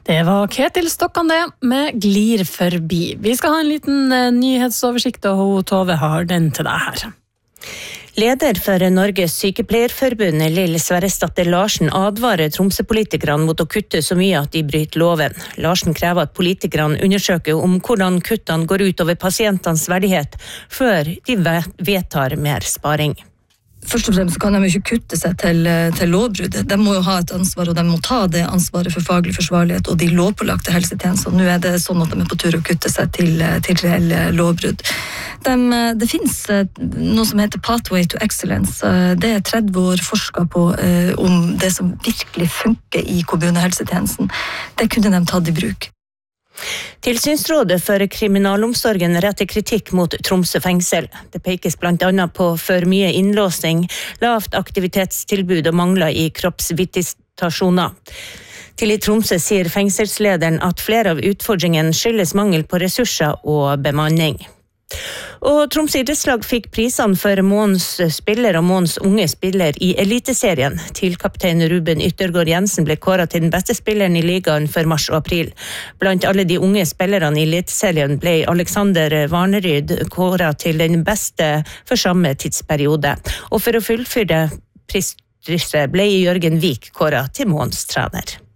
Det var Ketil Stokkan det, med Glir forbi. Vi skal ha en liten nyhetsoversikt, og Tove har den til deg her. Leder for Norges sykepleierforbund, Lill Sverresdatter Larsen, advarer Tromsø-politikerne mot å kutte så mye at de bryter loven. Larsen krever at politikerne undersøker om hvordan kuttene går ut over pasientenes verdighet, før de vedtar mer sparing. Først og fremst kan de jo ikke kutte seg til lovbrudd. De må jo ha et ansvar, og de må ta det ansvaret for faglig forsvarlighet og de lovpålagte helsetjenester. Nå er det sånn at de er på tur å kutte seg til reell lovbrudd. Det finnes noe som heter Pathway to Excellence. Det er 30 år forsket på om det som virkelig funker i kommunehelsetjenesten. Det kunne de tatt i bruk. Tilsynsrådet for kriminalomsorgen retter kritikk mot Tromsø fengsel. Det pekes blant annet på for mye innlåsing, lavt aktivitetstilbud og mangler i kroppsvisitasjoner. Til i Tromsø sier fengselslederen at flere av utfordringene skyldes mangel på ressurser og bemanning. Og Tromsø idrettslag fikk prisene for månedens spiller og månedens unge spiller i Eliteserien. Tilkaptein Ruben Yttergård Jensen ble kåret til den beste spilleren i ligaen for mars og april. Blant alle de unge spillerne i Eliteserien ble Alexander Varneryd kåret til den beste for samme tidsperiode. Og for å fullføre prisdrysset ble Jørgen Vik kåret til månedens trener.